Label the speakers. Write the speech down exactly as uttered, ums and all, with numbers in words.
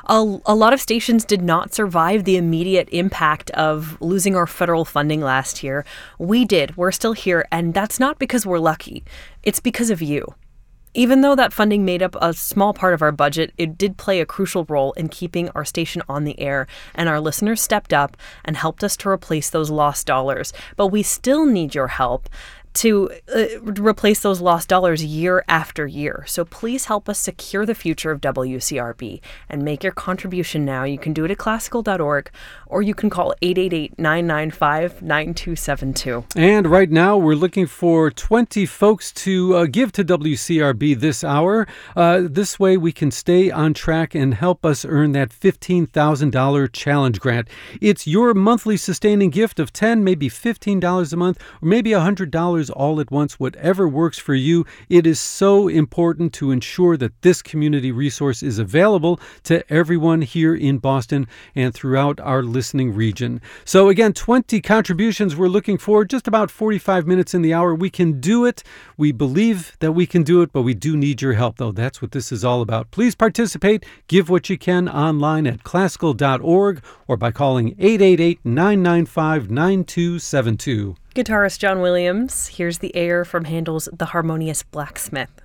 Speaker 1: A, a lot of stations did not survive the immediate impact of losing our federal funding last year. We did. We're still here, and that's not because we're lucky. It's because of you. Even though that funding made up a small part of our budget, it did play a crucial role in keeping our station on the air, and our listeners stepped up and helped us to replace those lost dollars. But we still need your help to uh, replace those lost dollars year after year. So please help us secure the future of W C R B and make your contribution now. You can do it at classical dot org, or you can call eight eight eight, nine nine five, nine two seven two.
Speaker 2: And right now we're looking for twenty folks to uh, give to W C R B this hour. Uh, this way we can stay on track and help us earn that fifteen thousand dollars challenge grant. It's your monthly sustaining gift of ten dollars, maybe fifteen dollars a month, or maybe one hundred dollars all at once, whatever works for you. It is so important to ensure that this community resource is available to everyone here in Boston and throughout our listening region. So again, twenty contributions we're looking for, just about forty-five minutes in the hour. We can do it. We believe that we can do it, but we do need your help, though. That's what this is all about. Please participate. Give what you can online at classical dot org or by calling eight eight eight, nine nine five, nine two seven two.
Speaker 1: Guitarist John Williams, here's the air from Handel's The Harmonious Blacksmith.